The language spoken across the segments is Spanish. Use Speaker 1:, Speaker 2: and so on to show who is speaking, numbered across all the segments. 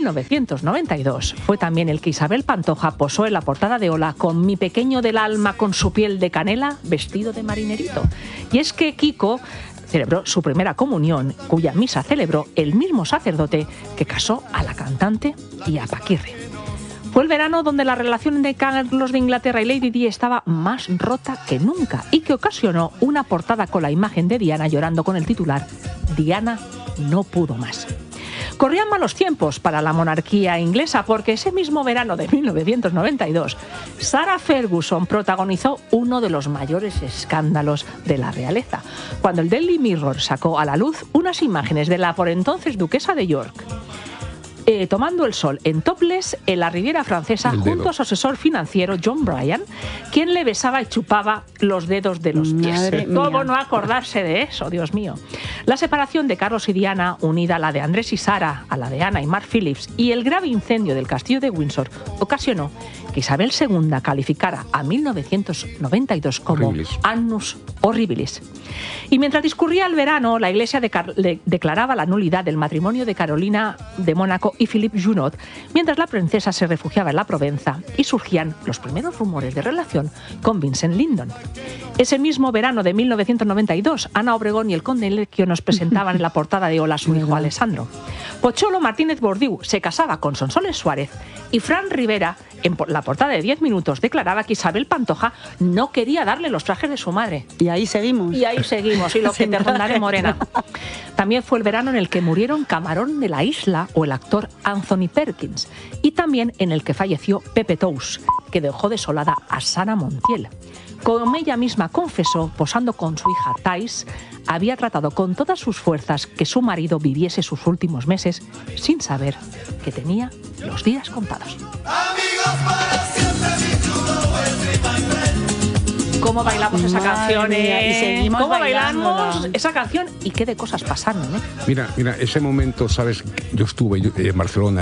Speaker 1: 1992 fue también el que Isabel Pantoja posó en la portada de Hola con Mi pequeño del alma con su piel de canela vestido de marinerito. Y es que Kiko celebró su primera comunión, cuya misa celebró el mismo sacerdote que casó a la cantante y a Paquirre. Fue el verano donde la relación de Carlos de Inglaterra y Lady Di estaba más rota que nunca y que ocasionó una portada con la imagen de Diana llorando con el titular «Diana no pudo más». Corrían malos tiempos para la monarquía inglesa porque ese mismo verano de 1992, Sarah Ferguson protagonizó uno de los mayores escándalos de la realeza, cuando el Daily Mirror sacó a la luz unas imágenes de la por entonces duquesa de York tomando el sol en topless en la Riviera Francesa junto a su asesor financiero John Bryan, quien le besaba y chupaba los dedos de los pies. ¿Cómo no acordarse de eso, Dios mío? La separación de Carlos y Diana, unida a la de Andrés y Sara, a la de Ana y Mark Phillips, y el grave incendio del castillo de Windsor ocasionó que Isabel II calificara a 1992 como Annus Horribilis. Y mientras discurría el verano, la Iglesia declaraba la nulidad del matrimonio de Carolina de Mónaco y Philippe Junot, mientras la princesa se refugiaba en la Provenza y surgían los primeros rumores de relación con Vincent Lindon. Ese mismo verano de 1992, Ana Obregón y el conde Lequio nos presentaban en la portada de Hola a su hijo Alessandro. Pocholo Martínez Bordiú se casaba con Sonsoles Suárez y Fran Rivera, en la portada de 10 minutos, declaraba que Isabel Pantoja no quería darle los trajes de su madre.
Speaker 2: Y ahí seguimos.
Speaker 1: Y ahí seguimos, y lo que te rondaré morena. También fue el verano en el que murieron Camarón de la Isla o el actor Anthony Perkins, y también en el que falleció Pepe Tous, que dejó desolada a Sara Montiel. Como ella misma confesó, posando con su hija Thais, había tratado con todas sus fuerzas que su marido viviese sus últimos meses sin saber que tenía los días contados. Amigos para siempre, mi chulo, ¿cómo bailamos esa canción?
Speaker 2: Y seguimos
Speaker 1: ¿Cómo
Speaker 2: bailando
Speaker 1: bailamos esa canción? ¿Y qué de cosas pasaron?
Speaker 3: Mira, ese momento, ¿sabes? Yo estuve en Barcelona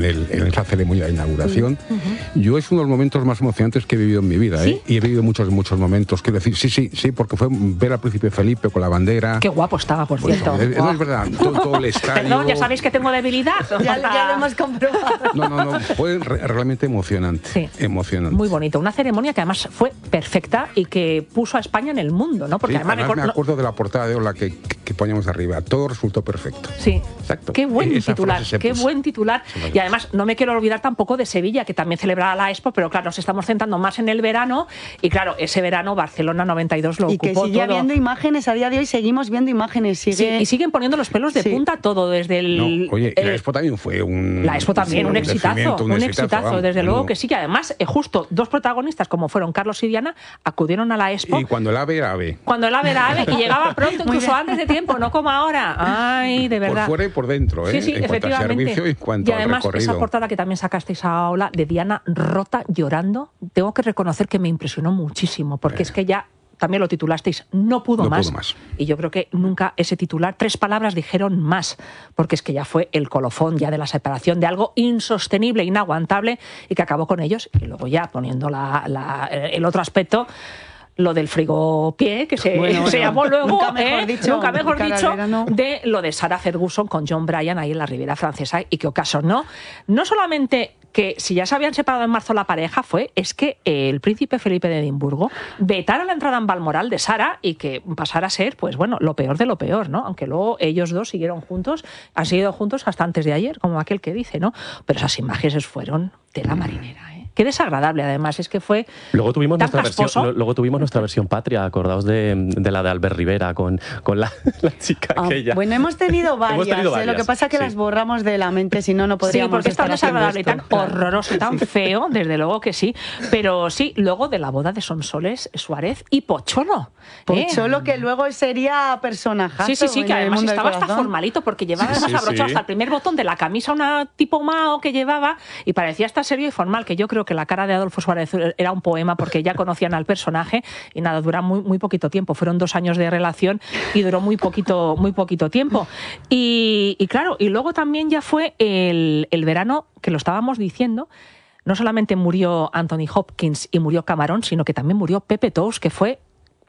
Speaker 3: en esa ceremonia de inauguración. Yo es uno de los momentos más emocionantes que he vivido en mi vida.
Speaker 1: ¿Sí?
Speaker 3: Y he vivido muchos momentos. Quiero decir, sí, porque fue ver al príncipe Felipe con la bandera.
Speaker 1: Qué guapo estaba, por cierto.
Speaker 3: No es verdad, todo el estadio.
Speaker 1: Perdón, ya sabéis que tengo debilidad.
Speaker 2: ya lo hemos comprobado.
Speaker 3: No, fue realmente emocionante.
Speaker 1: Sí.
Speaker 3: Emocionante.
Speaker 1: Muy bonito. Una ceremonia que además fue perfecta y que puso a España en el mundo, ¿no? Porque
Speaker 3: sí, además me acuerdo de la portada de Hola que poníamos arriba. Todo resultó perfecto.
Speaker 1: Sí.
Speaker 3: Exacto.
Speaker 1: Qué buen titular, qué buen titular. Y además no me quiero olvidar tampoco de Sevilla, que también celebraba la Expo, pero claro, nos estamos centrando más en el verano y claro, ese verano Barcelona 92 lo ocupó todo.
Speaker 2: Y que sigue habiendo imágenes, a día de hoy seguimos viendo imágenes.
Speaker 1: Sí, y siguen poniendo los pelos de punta todo desde el...
Speaker 3: No, oye, la Expo también fue un...
Speaker 1: La Expo también, un exitazo,
Speaker 3: vamos,
Speaker 1: desde luego que sí, que además justo dos protagonistas como fueron Carlos y Diana acudieron a la Expo.
Speaker 3: Y cuando el ave era ave.
Speaker 1: Cuando el ave era ave y llegaba pronto, incluso antes de tiempo, no como ahora. Ay, de verdad.
Speaker 3: Por fuera y por dentro,
Speaker 1: Sí,
Speaker 3: en cuanto a servicio y en cuanto
Speaker 1: y además,
Speaker 3: al recorrido.
Speaker 1: esa portada que también sacasteis a Hola de Diana rota, llorando, tengo que reconocer que me impresionó muchísimo, porque es que ya también lo titulasteis, no pudo más. Y yo creo que nunca ese titular, 3 palabras dijeron más, porque es que ya fue el colofón ya de la separación, de algo insostenible, inaguantable, y que acabó con ellos. Y luego ya poniendo el otro aspecto, lo del frigopié, que se llamó luego, nunca mejor dicho, de lo de Sarah Ferguson con John Bryan ahí en la Riviera Francesa, y que ocasionó no solamente que si ya se habían separado en marzo la pareja, es que el príncipe Felipe de Edimburgo vetara la entrada en Balmoral de Sara y que pasara a ser, pues bueno, lo peor de lo peor, ¿no? Aunque luego ellos dos siguieron juntos, han seguido juntos hasta antes de ayer, como aquel que dice, ¿no? Pero esas imágenes fueron tela marinera, ¿eh? Qué desagradable, además, es que fue
Speaker 4: luego tuvimos
Speaker 1: tan
Speaker 4: nuestra versión patria, acordaos de la de Albert Rivera con la chica aquella.
Speaker 2: Bueno, hemos tenido varias, lo que pasa es que las borramos de la mente, si no, no podríamos.
Speaker 1: Sí, porque es tan desagradable y tan horroroso y tan feo, desde luego que sí. Pero sí, luego de la boda de Sonsoles Suárez y Pocholo.
Speaker 2: Pocholo, que luego sería personajazo.
Speaker 1: Sí, que además estaba hasta formalito, porque llevaba además abrochado hasta el primer botón de la camisa una tipo Mao que llevaba y parecía hasta serio y formal, que yo creo que la cara de Adolfo Suárez era un poema porque ya conocían al personaje y nada, dura muy poquito tiempo. Fueron 2 años de relación y duró muy poquito tiempo. Y claro, y luego también ya fue el verano que lo estábamos diciendo. No solamente murió Anthony Hopkins y murió Camarón, sino que también murió Pepe Tous, que fue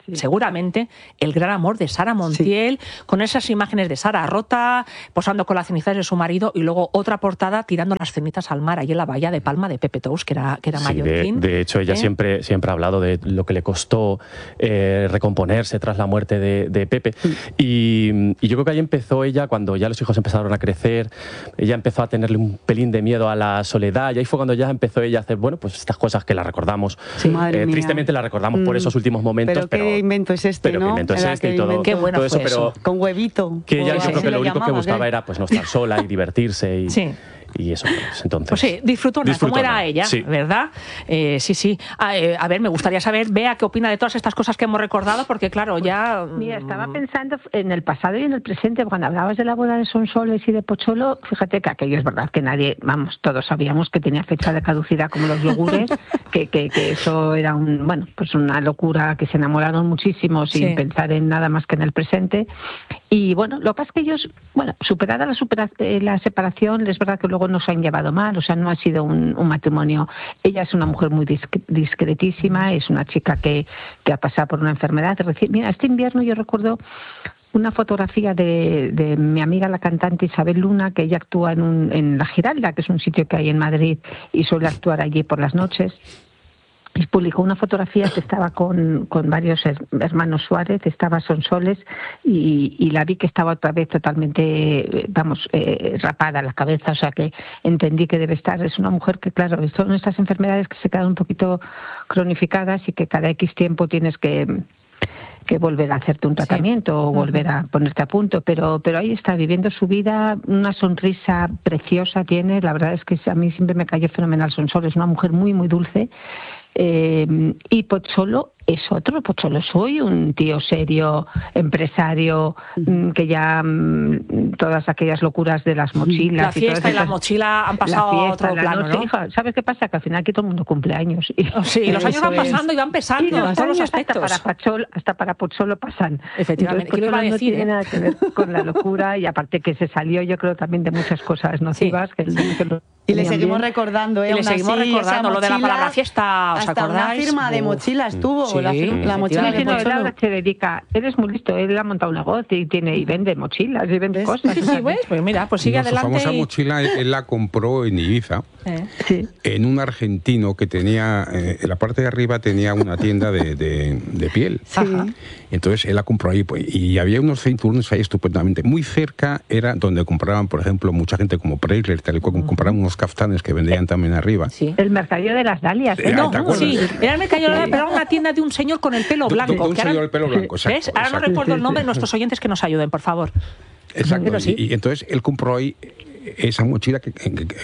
Speaker 1: seguramente el gran amor de Sara Montiel, con esas imágenes de Sara rota, posando con las cenizas de su marido, y luego otra portada tirando las cenizas al mar, ahí en la bahía de Palma de Pepe Tous, que era mallorquín.
Speaker 4: De hecho, ella siempre ha hablado de lo que le costó recomponerse tras la muerte de Pepe. Y yo creo que ahí empezó ella, cuando ya los hijos empezaron a crecer, ella empezó a tenerle un pelín de miedo a la soledad, y ahí fue cuando ya empezó ella a hacer, bueno, pues estas cosas que la recordamos. Tristemente la recordamos por esos últimos momentos.
Speaker 2: Pero qué invento es este,
Speaker 4: pero
Speaker 2: ¿no?
Speaker 4: qué invento es este y todo,
Speaker 1: qué bueno
Speaker 4: todo eso,
Speaker 1: fue
Speaker 4: pero
Speaker 1: eso.
Speaker 2: Con huevito.
Speaker 4: Que ella, yo creo que lo único que buscaba era pues no estar sola y divertirse y eso, pues, entonces...
Speaker 1: Pues sí, disfrutona, como era ella, ¿verdad? Sí. A ver, me gustaría saber, Bea, qué opina de todas estas cosas que hemos recordado, porque claro, ya...
Speaker 5: Mira, estaba pensando en el pasado y en el presente. Cuando hablabas de la boda de Sonsoles y de Pocholo, fíjate que aquello es verdad, que nadie, vamos, todos sabíamos que tenía fecha de caducidad como los yogures, que eso era pues una locura, que se enamoraron muchísimo sin pensar en nada más que en el presente. Y bueno, lo que pasa es que ellos, superada la separación, es verdad que luego no se han llevado mal, o sea, no ha sido un matrimonio. Ella es una mujer muy discretísima, es una chica que ha pasado por una enfermedad. Mira, este invierno yo recuerdo una fotografía de mi amiga la cantante Isabel Luna, que ella actúa en La Giralda, que es un sitio que hay en Madrid, y suele actuar allí por las noches. Y publicó una fotografía que estaba con varios hermanos Suárez, estaba Sonsoles, y la vi que estaba otra vez totalmente, rapada la cabeza, o sea que entendí que debe estar. Es una mujer que, claro, son estas enfermedades que se quedan un poquito cronificadas y que cada X tiempo tienes que volver a hacerte un tratamiento o volver a ponerte a punto, pero ahí está viviendo su vida, una sonrisa preciosa tiene. La verdad es que a mí siempre me cayó fenomenal Sonsoles, es una mujer muy, muy dulce. Y Pocholo es otro. Pocholo soy un tío serio, empresario, que ya todas aquellas locuras de las mochilas.
Speaker 1: La fiesta y la mochila han pasado a otro plano, ¿no?
Speaker 5: Hija, ¿sabes qué pasa? Que al final aquí todo el mundo cumple años.
Speaker 1: Sí, los años van pasando y van pesando en todos los aspectos.
Speaker 5: Hasta para Pocholo pasan.
Speaker 1: Efectivamente.
Speaker 5: ¿Qué iba a decir? No tiene nada que ver con la locura, y aparte que se salió, yo creo, también de muchas cosas nocivas.
Speaker 2: Y le seguimos recordando,
Speaker 1: y le seguimos recordando lo de la palabra fiesta, ¿os
Speaker 2: hasta
Speaker 1: acordáis?
Speaker 2: Una firma de mochilas tuvo, la mochila de Pocholo.
Speaker 5: Se dedica, él es muy listo, él ha montado un negocio y vende mochilas y vende cosas.
Speaker 1: Sí, pues mira, pues sigue adelante.
Speaker 3: Su famosa mochila él la compró en Ibiza, en un argentino que tenía, en la parte de arriba tenía una tienda de piel. Entonces él la compró ahí, y había unos cinturones ahí estupendamente. Muy cerca era donde compraban, por ejemplo, mucha gente como Preisler, tal y cual, compraban unos caftanes que vendían también arriba.
Speaker 5: El Mercadillo de las Dalias.
Speaker 1: No, era el Mercadillo de las Dalias, pero era una tienda de un señor con el pelo blanco.
Speaker 3: De un señor del pelo blanco, exacto.
Speaker 1: ¿Ves? Ahora no recuerdo el nombre, nuestros oyentes que nos ayuden, por favor.
Speaker 3: Exacto, y entonces él compró ahí esa mochila que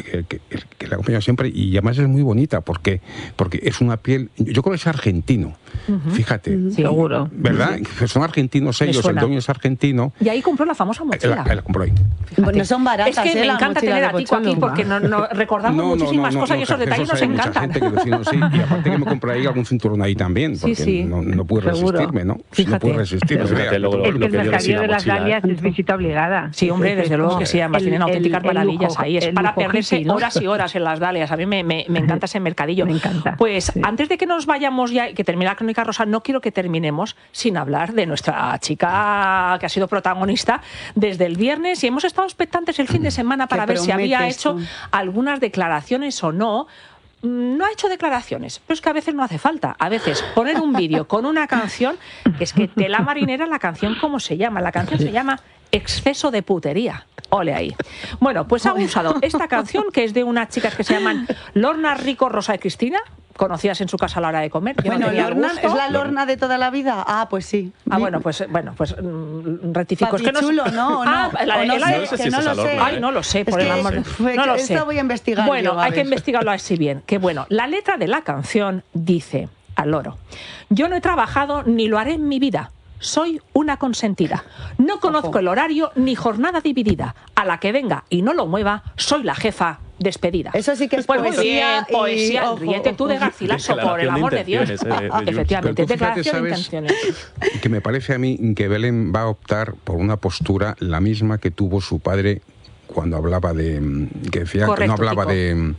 Speaker 3: la acompaña siempre, y además es muy bonita porque es una piel, yo creo que es argentino, fíjate.
Speaker 5: Seguro.
Speaker 3: ¿Verdad? Son argentinos ellos, el dueño es argentino.
Speaker 1: Y ahí compró la famosa mochila.
Speaker 3: La compró ahí.
Speaker 2: No son baratas.
Speaker 1: Es que me encanta tener a Tico aquí porque recordamos muchísimas cosas y esos detalles nos encantan.
Speaker 3: Mucha gente que y aparte que me compré ahí algún cinturón ahí también, porque no pude resistirme, ¿no? No pude resistirme.
Speaker 5: El Mercadillo de las Dalias es visita obligada.
Speaker 1: Sí, hombre, desde luego que sí, además tienen auténticas maravillas ahí. Es para perderse horas y horas en las Dalias. A mí me encanta ese mercadillo.
Speaker 5: Me encanta.
Speaker 1: Pues antes de que nos vayamos ya y que termine la Crónica Rosa, no quiero que terminemos sin hablar de nuestra chica que ha sido protagonista desde el viernes, y hemos estado expectantes el fin de semana para ver si había hecho algunas declaraciones o no. No ha hecho declaraciones, pero es que a veces no hace falta. A veces poner un vídeo con una canción, que es que tela marinera la canción, ¿cómo se llama? La canción se llama Exceso de putería. Ole ahí. Bueno, pues ha usado esta canción, que es de unas chicas que se llaman Lorna, Rico, Rosa y Cristina, conocidas en su casa a la hora de comer.
Speaker 2: Bueno, Lorna es la Lorna de toda la vida. Ah, pues sí.
Speaker 1: Pues rectifico.
Speaker 2: Es que no chulo, ¿no?
Speaker 1: No lo sé. Ay, no lo sé, por el amor. No lo sé.
Speaker 2: Esto voy a investigar.
Speaker 1: Bueno, hay que investigarlo así bien. Que bueno, la letra de la canción dice al loro: yo no he trabajado ni lo haré en mi vida. Soy una consentida. No conozco el horario ni jornada dividida. A la que venga y no lo mueva, soy la jefa despedida.
Speaker 2: Eso sí que es poesía.
Speaker 1: Poesía. Ríete tú de Garcilaso, por el amor de Dios. Efectivamente, declaración de intenciones.
Speaker 3: Que me parece a mí que Belén va a optar por una postura la misma que tuvo su padre cuando hablaba que decía que no hablaba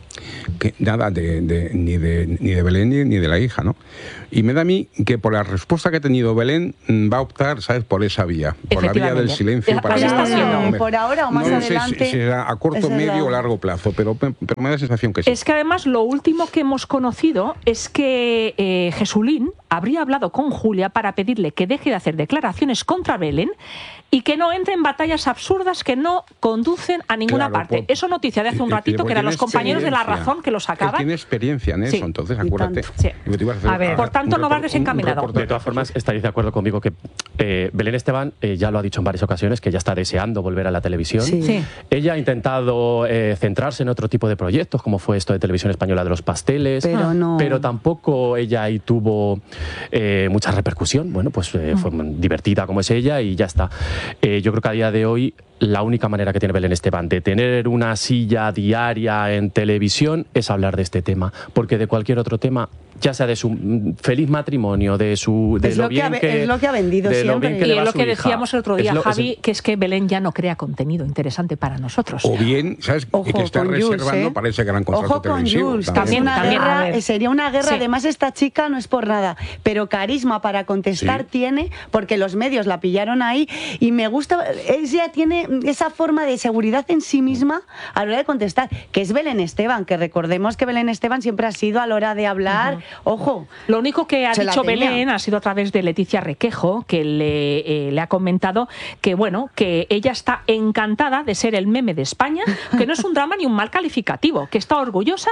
Speaker 3: nada ni de Belén ni de la hija, ¿no? Y me da a mí que por la respuesta que ha tenido Belén va a optar, ¿sabes?, por esa vía, por la vía del silencio.
Speaker 2: Para por ahora o más adelante.
Speaker 3: No sé si será a corto, medio o largo plazo, pero me da la sensación que sí.
Speaker 1: Es que además lo último que hemos conocido es que Jesulín habría hablado con Julia para pedirle que deje de hacer declaraciones contra Belén y que no entre en batallas absurdas que no conducen a ninguna parte. Eso noticia de hace un ratito, que eran los compañeros de La Razón que lo sacaban.
Speaker 3: Tiene experiencia en eso, entonces acuérdate.
Speaker 1: Sí. A ver, por tanto, no vas desencaminado.
Speaker 4: De todas formas, estaréis de acuerdo conmigo que Belén Esteban ya lo ha dicho en varias ocasiones, que ya está deseando volver a la televisión.
Speaker 2: Sí.
Speaker 4: Ella ha intentado centrarse en otro tipo de proyectos, como fue esto de Televisión Española de los pasteles, pero tampoco ella ahí tuvo mucha repercusión. Bueno, pues fue divertida como es ella y ya está. Yo creo que a día de hoy la única manera que tiene Belén Esteban de tener una silla diaria en televisión es hablar de este tema, porque de cualquier otro tema, ya sea de su feliz matrimonio, es lo que
Speaker 2: ha vendido siempre.
Speaker 1: Y es lo que decíamos el otro día, Javi, que es que Belén ya no crea contenido interesante para nosotros.
Speaker 3: O bien, ¿sabes?, que está reservando para ese gran contrato televisivo.
Speaker 2: Jules, también sería una guerra. Además, esta chica no es por nada, pero carisma para contestar tiene, porque los medios la pillaron ahí, y me gusta, ella tiene esa forma de seguridad en sí misma a la hora de contestar, que es Belén Esteban, que recordemos que Belén Esteban siempre ha sido a la hora de hablar, ojo.
Speaker 1: Lo único que ha dicho Belén ha sido a través de Leticia Requejo, que le ha comentado que, bueno, que ella está encantada de ser el meme de España, que no es un drama ni un mal calificativo, que está orgullosa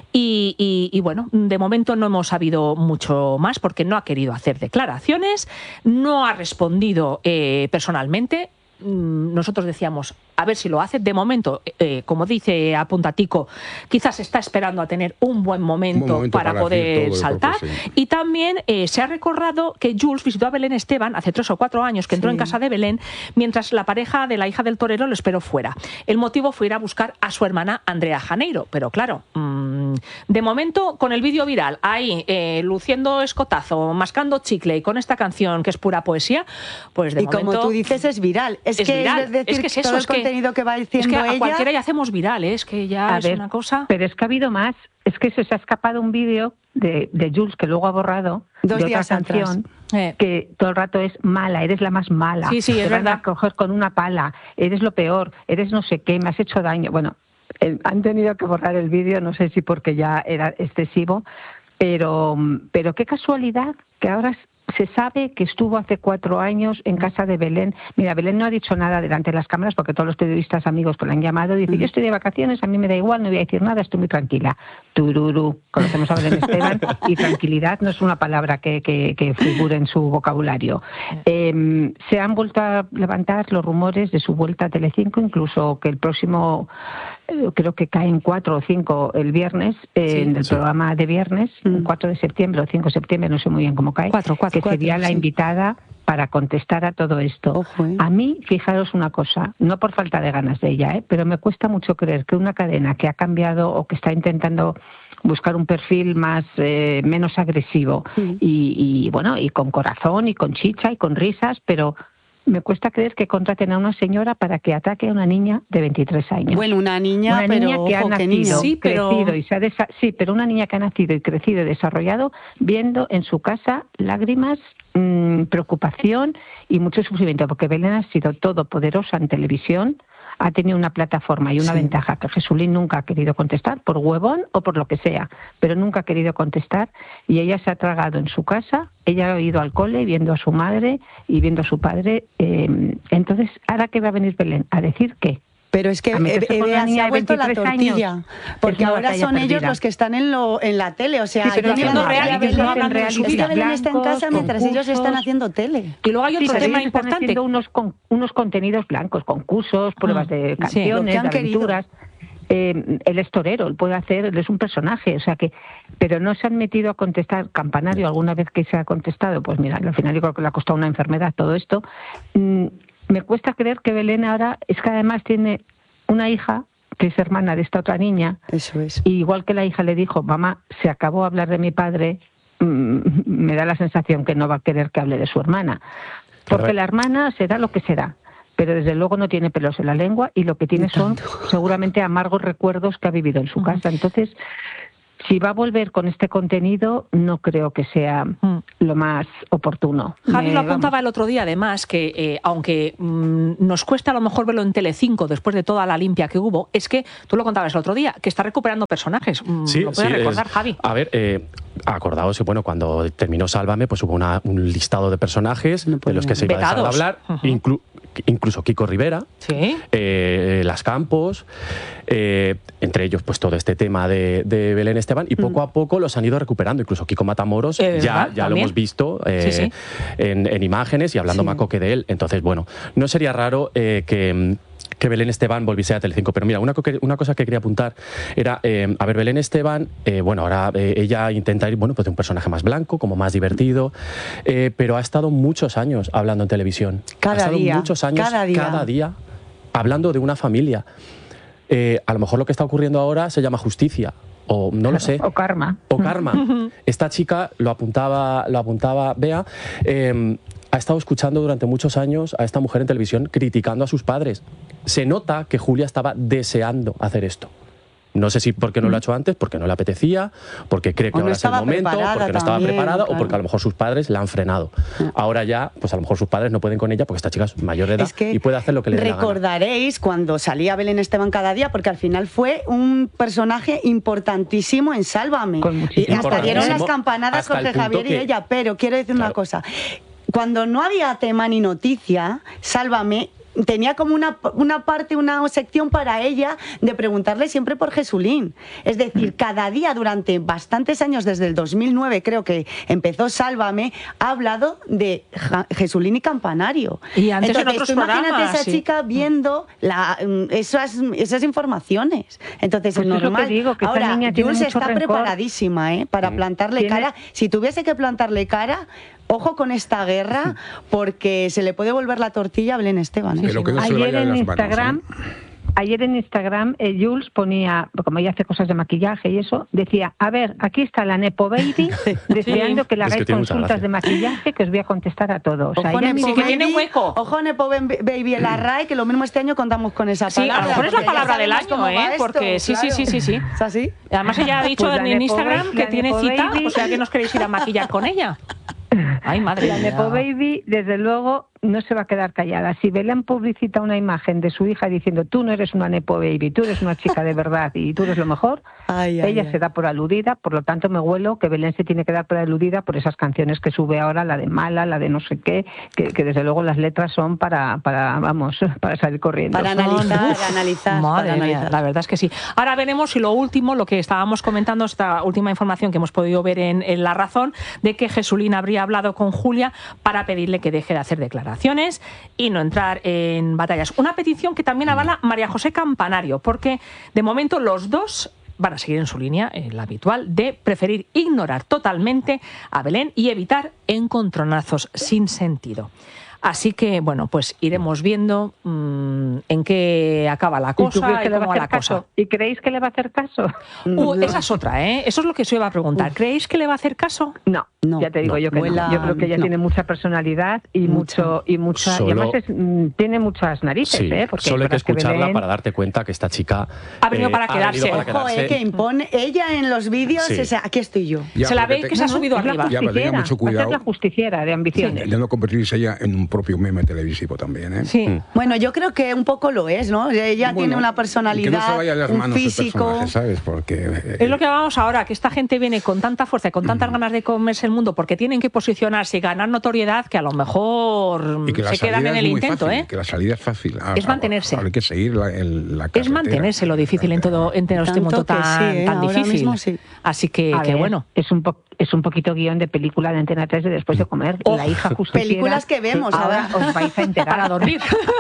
Speaker 1: y bueno, de momento no hemos sabido mucho más porque no ha querido hacer declaraciones, no ha respondido personalmente. Nosotros decíamos, a ver si lo hace. De momento, como dice Apuntatico, quizás está esperando a tener un buen momento para poder saltar. Y también se ha recordado que Jules visitó a Belén Esteban hace 3 o 4 años, que entró en casa de Belén, mientras la pareja de la hija del torero lo esperó fuera. El motivo fue ir a buscar a su hermana Andrea Janeiro, pero claro, de momento, con el vídeo viral, ahí, luciendo escotazo, mascando chicle y con esta canción que es pura poesía, pues de momento...
Speaker 2: Y como tú dices, es viral. Es viral. Es que es eso, todo el contenido que va diciendo
Speaker 1: ella... Es que a cualquiera ya hacemos viral, es que ya es una cosa...
Speaker 5: Pero es que ha habido más. Es que se ha escapado un vídeo de Jules, que luego ha borrado,
Speaker 2: 2
Speaker 5: de
Speaker 2: días
Speaker 5: otra canción, que todo el rato es mala, eres la más mala.
Speaker 1: Sí, es verdad.
Speaker 5: A coger con una pala, eres lo peor, eres no sé qué, me has hecho daño. Bueno, han tenido que borrar el vídeo, no sé si porque ya era excesivo, pero qué casualidad que ahora se sabe que estuvo hace 4 años en casa de Belén. Mira, Belén no ha dicho nada delante de las cámaras porque todos los periodistas amigos que le han llamado dicen, yo estoy de vacaciones, a mí me da igual, no voy a decir nada, estoy muy tranquila. Tururú, conocemos a Belén Esteban y tranquilidad no es una palabra que figure en su vocabulario. Se han vuelto a levantar los rumores de su vuelta a Telecinco, incluso que el próximo... creo que caen 4 o 5 el viernes, en el programa de viernes, 4 de septiembre o 5 de septiembre, no sé muy bien cómo cae, que sería la invitada para contestar a todo esto.
Speaker 2: Ojo,
Speaker 5: A mí, fijaros una cosa, no por falta de ganas de ella, pero me cuesta mucho creer que una cadena que ha cambiado o que está intentando buscar un perfil menos agresivo y bueno, y con corazón y con chicha y con risas, pero... Me cuesta creer que contraten a una señora para que ataque a una niña de 23 años.
Speaker 2: Bueno, una niña que ha nacido,
Speaker 5: crecido y pero una niña que ha nacido y crecido y desarrollado viendo en su casa lágrimas, preocupación y mucho sufrimiento, porque Belén ha sido todopoderosa en televisión, ha tenido una plataforma y una ventaja que Jesulín nunca ha querido contestar, por huevón o por lo que sea, pero nunca ha querido contestar, y ella se ha tragado en su casa, ella ha ido al cole viendo a su madre y viendo a su padre. Entonces, ¿ahora qué va a venir Belén? ¿A decir qué?
Speaker 2: Pero es que se ha vuelto la tortilla, porque ahora son ellos los que están en la tele, o sea,
Speaker 1: pero no reality, no hablan de su vida.
Speaker 2: Belén está en casa mientras ellos están haciendo tele.
Speaker 1: Y luego hay otro tema importante.
Speaker 5: Están haciendo unos contenidos blancos, concursos, pruebas de canciones, de aventuras. Él es torero, él puede hacer, él es un personaje, o sea que, pero no se han metido a contestar. Campanario, alguna vez que se ha contestado, pues mira, al final yo creo que le ha costado una enfermedad todo esto. Me cuesta creer que Belén ahora, es que además tiene una hija que es hermana de esta otra niña.
Speaker 2: Eso es.
Speaker 5: Y igual que la hija le dijo, mamá, se acabó de hablar de mi padre, me da la sensación que no va a querer que hable de su hermana. Porque la hermana será lo que será. pero desde luego no tiene pelos en la lengua y lo que tiene son seguramente amargos recuerdos que ha vivido en su casa. Entonces, si va a volver con este contenido, no creo que sea lo más oportuno.
Speaker 1: Javi lo apuntaba el otro día, además, que aunque nos cuesta a lo mejor verlo en Telecinco después de toda la limpia que hubo, es que, tú lo contabas el otro día, que está recuperando personajes.
Speaker 4: Sí,
Speaker 1: ¿Lo puedes recordar, Javi?
Speaker 4: A ver, acordaos que bueno, cuando terminó Sálvame, pues hubo un listado de personajes de los que se iba a dejar de hablar, incluso Kiko Rivera, Las Campos, entre ellos pues todo este tema de Belén Esteban, y poco a poco los han ido recuperando. Incluso Kiko Matamoros ya lo hemos visto en imágenes y hablando Macoque de él. Entonces, bueno, no sería raro que Belén Esteban volviese a Telecinco. Pero mira, una cosa que quería apuntar era, a ver, Belén Esteban, bueno, ahora ella intenta ir, bueno, pues de un personaje más blanco, como más divertido, pero ha estado muchos años hablando en televisión.
Speaker 2: Cada día.
Speaker 4: Muchos años, cada día, hablando de una familia. A lo mejor lo que está ocurriendo ahora se llama justicia, o no lo sé.
Speaker 5: O karma.
Speaker 4: O karma. Esta chica, lo apuntaba Bea, ha estado escuchando durante muchos años a esta mujer en televisión criticando a sus padres. Se nota que Julia estaba deseando hacer esto. No sé si porque no lo ha hecho antes, porque no le apetecía, porque cree que ahora es el momento, porque no estaba preparada, claro, o porque a lo mejor sus padres la han frenado. Ahora ya, pues a lo mejor sus padres no pueden con ella porque esta chica es mayor de edad y puede hacer lo que le dé la gana.
Speaker 2: Recordaréis cuando salía Belén Esteban cada día, porque al final fue un personaje importantísimo en Sálvame. Y hasta dieron las campanadas Jorge Javier y ella, pero quiero decir una cosa. Cuando no había tema ni noticia, Sálvame tenía como una parte, una sección para ella de preguntarle siempre por Jesulín. Es decir, cada día durante bastantes años, desde el 2009 creo que empezó Sálvame, ha hablado de Jesulín y Campanario.
Speaker 1: Y antes
Speaker 2: entonces,
Speaker 1: en otros
Speaker 2: imagínate
Speaker 1: programas,
Speaker 2: a esa chica viendo esas informaciones. Entonces
Speaker 5: pues
Speaker 2: es normal.
Speaker 5: Que
Speaker 2: ahora, Jules está
Speaker 5: rencor.
Speaker 2: preparadísima para plantarle cara. Si tuviese que plantarle cara, ojo con esta guerra, porque se le puede volver la tortilla a Belén Esteban.
Speaker 3: Pero que no se vaya de las manos,
Speaker 5: Ayer en Instagram Jules ponía, como ella hace cosas de maquillaje y eso, decía, a ver, aquí está la Nepo Baby deseando que le hagáis consultas de maquillaje, que os voy a contestar a todos.
Speaker 2: Ojo,
Speaker 1: Nepo Baby, que tiene hueco.
Speaker 2: Ojo, Nepo Baby en la RAE, que lo mismo este año contamos con esa palabra.
Speaker 1: Sí, a lo mejor es la palabra del año, porque sí.
Speaker 2: ¿Es así?
Speaker 1: Además ella ha dicho
Speaker 5: pues
Speaker 1: en Instagram que tiene cita,
Speaker 5: Baby.
Speaker 1: o sea que nos queréis ir a maquillar con ella. Ay, madre mía.
Speaker 5: La Nepo Baby, desde luego, no se va a quedar callada. Si Belén publicita una imagen de su hija diciendo tú no eres una Nepo Baby, tú eres una chica de verdad y tú eres lo mejor, ella se da por aludida. Por lo tanto, me huelo que Belén se tiene que dar por aludida por esas canciones que sube ahora, la de Mala, la de no sé qué, que desde luego las letras son para salir corriendo.
Speaker 2: Para analizar.
Speaker 1: Madre mía, la verdad es que sí. Ahora veremos si lo que estábamos comentando, esta última información que hemos podido ver en La Razón, de que Jesulín habría hablado con Julia para pedirle que deje de hacer declaraciones y no entrar en batallas. Una petición que también avala María José Campanario, porque de momento los dos van a seguir en su línea, la habitual, de preferir ignorar totalmente a Belén y evitar encontronazos sin sentido. Así que, bueno, pues iremos viendo en qué acaba la cosa y cómo va la cosa.
Speaker 5: ¿Y creéis que le va a hacer caso?
Speaker 1: Esa es otra, ¿eh? Eso es lo que se iba a preguntar. ¿Creéis que le va a hacer caso?
Speaker 5: No, ya te digo yo que no. Yo creo que ella tiene mucha personalidad y además tiene muchas narices,
Speaker 4: sí,
Speaker 5: porque
Speaker 4: solo hay que escucharla para darte cuenta que esta chica
Speaker 1: ha venido para quedarse.
Speaker 2: Ojo, que impone ella en los vídeos, aquí estoy yo.
Speaker 1: Se la ve que se ha subido arriba.
Speaker 3: Ya, pero tenga mucho cuidado.
Speaker 5: Es la justiciera de ambiciones.
Speaker 3: De no convertirse ella en un propio meme televisivo también, ¿eh?
Speaker 2: Sí. Bueno, yo creo que un poco lo es, ¿no? Ella tiene una personalidad,
Speaker 3: que no se vaya de las
Speaker 2: un
Speaker 3: manos
Speaker 2: físico.
Speaker 3: ¿Sabes? Porque
Speaker 1: es lo que vamos ahora, que esta gente viene con tanta fuerza y con tantas ganas de comerse el mundo porque tienen que posicionarse y ganar notoriedad que a lo mejor se quedan en el intento,
Speaker 3: fácil, que la salida es fácil.
Speaker 1: Es mantenerse.
Speaker 3: Hay que seguir la carretera.
Speaker 1: Es mantenerse lo difícil en todo este mundo tan difícil. Mismo, sí. Así que bueno.
Speaker 5: Es un poquito guión de película de Antena 3 de después de comer. La hija justiciera.
Speaker 2: Películas que vemos
Speaker 5: ahora. Os vais a enterar.
Speaker 1: Para dormir.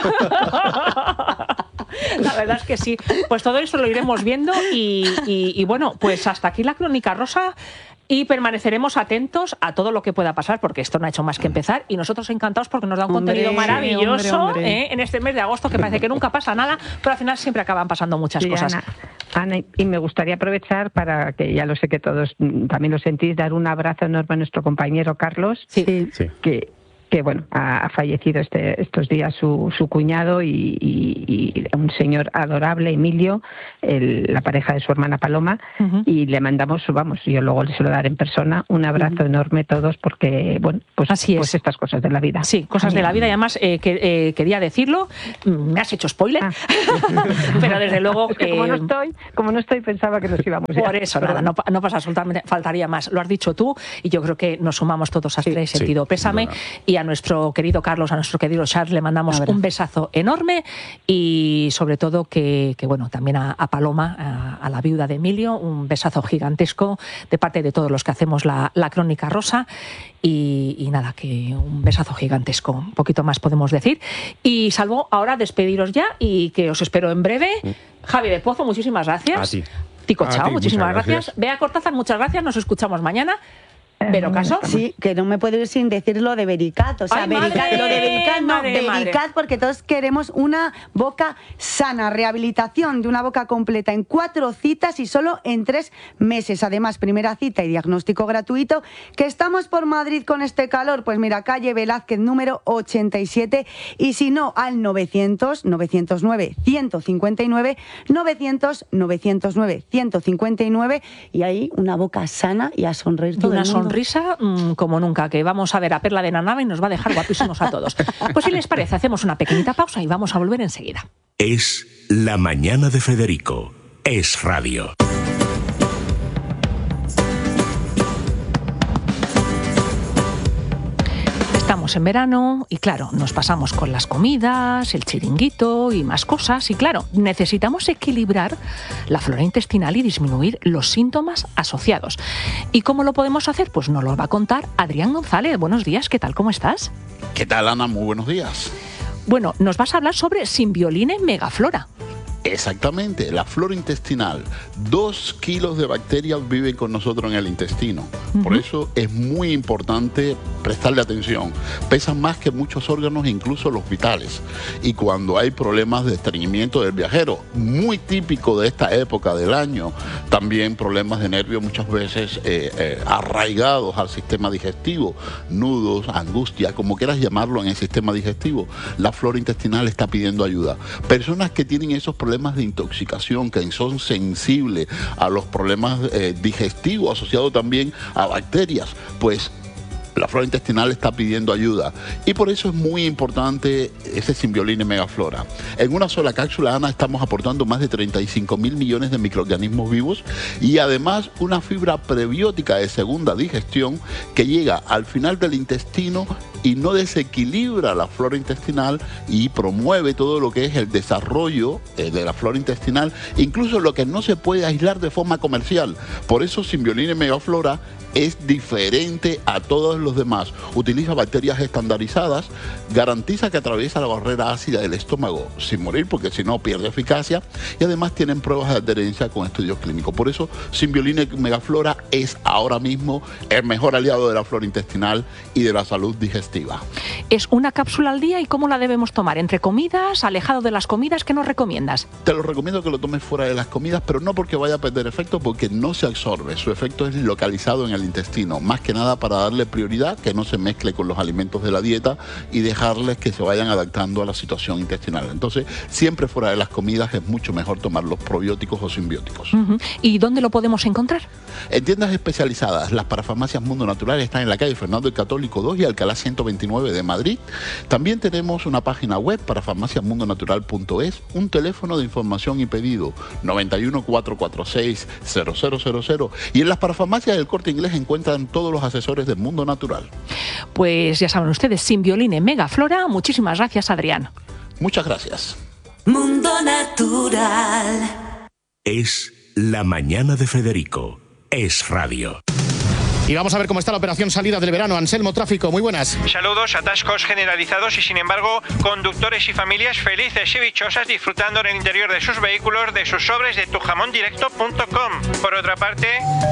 Speaker 1: La verdad es que sí. Pues todo eso lo iremos viendo y bueno, pues hasta aquí la Crónica Rosa. Y permaneceremos atentos a todo lo que pueda pasar, porque esto no ha hecho más que empezar y nosotros encantados porque nos da un contenido maravilloso en este mes de agosto, que parece que nunca pasa nada, pero al final siempre acaban pasando muchas cosas.
Speaker 5: Ana, y me gustaría aprovechar para que, ya lo sé que todos también lo sentís, dar un abrazo enorme a nuestro compañero Carlos, que bueno, ha fallecido estos días su cuñado y un señor adorable, Emilio, la pareja de su hermana Paloma, y le mandamos, yo luego le suelo dar en persona, un abrazo enorme a todos, porque, bueno, pues,
Speaker 1: así es.
Speaker 5: Pues estas cosas de la vida.
Speaker 1: Sí, cosas de la vida, y además quería decirlo, me has hecho spoiler, pero desde luego...
Speaker 5: Es que como no estoy, pensaba que nos íbamos.
Speaker 1: Por eso, nada, no pasa absolutamente, faltaría más. Lo has dicho tú, y yo creo que nos sumamos todos a este sentido pésame, y a nuestro querido Carlos, a nuestro querido Charles, le mandamos un besazo enorme, y sobre todo que bueno, también a Paloma, a la viuda de Emilio, un besazo gigantesco de parte de todos los que hacemos la Crónica Rosa, y nada, que un besazo gigantesco, un poquito más podemos decir, y salvo ahora despediros ya, y que os espero en breve. Javi de Pozo, muchísimas gracias.
Speaker 4: A ti.
Speaker 1: Tico Chao, muchísimas gracias. Bea Cortázar, muchas gracias, nos escuchamos mañana. ¿Pero caso?
Speaker 2: Sí, que no me puedo ir sin decir lo de Bericat. O sea,
Speaker 1: Ay,
Speaker 2: Bericat, lo de Bericat no,
Speaker 1: madre.
Speaker 2: Bericat, porque todos queremos una boca sana, rehabilitación de una boca completa en 4 citas y solo en 3 meses. Además, primera cita y diagnóstico gratuito. Que estamos por Madrid con este calor, pues mira, calle Velázquez número 87, y si no, al 900-909-159, 900-909-159, y ahí una boca sana y a sonreír todo el mundo.
Speaker 1: Sonrisa como nunca, que vamos a ver a Perla de Nanava y nos va a dejar guapísimos a todos. Pues si les parece, hacemos una pequeñita pausa y vamos a volver enseguida.
Speaker 6: Es La Mañana de Federico. Es radio.
Speaker 1: Estamos en verano y claro, nos pasamos con las comidas, el chiringuito y más cosas, y claro, necesitamos equilibrar la flora intestinal y disminuir los síntomas asociados. ¿Y cómo lo podemos hacer? Pues nos lo va a contar Adrián González. Buenos días, ¿qué tal? ¿Cómo estás?
Speaker 7: ¿Qué tal, Ana? Muy buenos días.
Speaker 1: Bueno, nos vas a hablar sobre Simbioline Megaflora.
Speaker 7: Exactamente, la flora intestinal. 2 kilos de bacterias viven con nosotros en el intestino. Por eso es muy importante prestarle atención. Pesan más que muchos órganos, incluso los vitales. Y cuando hay problemas de estreñimiento del viajero, muy típico de esta época del año, también problemas de nervios muchas veces arraigados al sistema digestivo, nudos, angustia, como quieras llamarlo en el sistema digestivo, la flora intestinal está pidiendo ayuda. Personas que tienen esos problemas de intoxicación, que son sensibles a los problemas digestivos asociados también a bacterias, pues la flora intestinal está pidiendo ayuda, y por eso es muy importante ese Simbioline Megaflora. En una sola cápsula, Ana, estamos aportando más de 35.000 millones de microorganismos vivos, y además una fibra prebiótica de segunda digestión que llega al final del intestino y no desequilibra la flora intestinal y promueve todo lo que es el desarrollo de la flora intestinal, incluso lo que no se puede aislar de forma comercial. Por eso Simbioline Megaflora es diferente a todos los demás. Utiliza bacterias estandarizadas, garantiza que atraviesa la barrera ácida del estómago sin morir, porque si no pierde eficacia, y además tienen pruebas de adherencia con estudios clínicos. Por eso Simbioline Megaflora es ahora mismo el mejor aliado de la flora intestinal y de la salud digestiva.
Speaker 1: Es una cápsula al día, ¿y cómo la debemos tomar? ¿Entre comidas, alejado de las comidas? ¿Qué nos recomiendas?
Speaker 7: Te lo recomiendo que lo tomes fuera de las comidas, pero no porque vaya a perder efecto, porque no se absorbe. Su efecto es localizado en el intestino, más que nada para darle prioridad, que no se mezcle con los alimentos de la dieta y dejarles que se vayan adaptando a la situación intestinal. Entonces, siempre fuera de las comidas es mucho mejor tomar los probióticos o simbióticos.
Speaker 1: ¿Y dónde lo podemos encontrar?
Speaker 7: En tiendas especializadas. Las parafarmacias Mundo Natural están en la calle Fernando el Católico 2 y Alcalá 129 de Madrid. También tenemos una página web, parafarmaciamundonatural.es, un teléfono de información y pedido, 91 446 0000, y en las parafarmacias del Corte Inglés encuentran todos los asesores del Mundo Natural.
Speaker 1: Pues ya saben ustedes, Simbioline Megaflora. Muchísimas gracias, Adrián.
Speaker 7: Muchas gracias.
Speaker 6: Mundo Natural. Es La Mañana de Federico. Es radio.
Speaker 8: Y vamos a ver cómo está la operación salida del verano. Anselmo, tráfico, muy buenas.
Speaker 9: Saludos, atascos generalizados y sin embargo conductores y familias felices y dichosas disfrutando en el interior de sus vehículos de sus sobres de tujamondirecto.com. Por otra parte,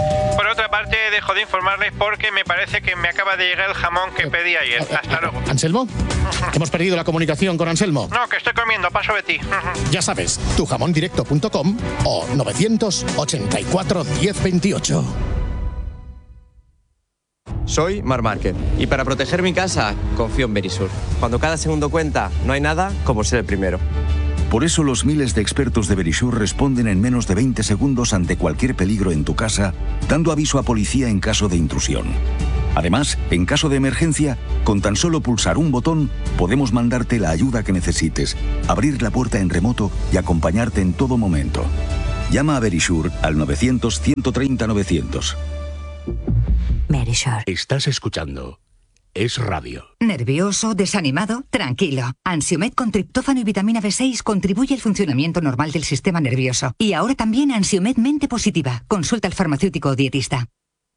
Speaker 9: dejo de informarles porque me parece que me acaba de llegar el jamón que pedí ayer. Hasta luego.
Speaker 8: ¿Anselmo? ¿Hemos perdido la comunicación con Anselmo?
Speaker 9: No, que estoy comiendo, paso de ti.
Speaker 8: Ya sabes, tujamondirecto.com o 984 1028.
Speaker 10: Soy Marc Márquez y para proteger mi casa confío en Verisur. Cuando cada segundo cuenta, no hay nada como ser el primero.
Speaker 11: Por eso los miles de expertos de Verisur responden en menos de 20 segundos ante cualquier peligro en tu casa, dando aviso a policía en caso de intrusión. Además, en caso de emergencia, con tan solo pulsar un botón, podemos mandarte la ayuda que necesites, abrir la puerta en remoto y acompañarte en todo momento. Llama a Verisur al 900-130-900.
Speaker 6: Verisur. Estás escuchando Es Radio.
Speaker 12: ¿Nervioso? ¿Desanimado? Tranquilo. Ansiomed con triptófano y vitamina B6 contribuye al funcionamiento normal del sistema nervioso. Y ahora también Ansiomed Mente Positiva. Consulta al farmacéutico o dietista.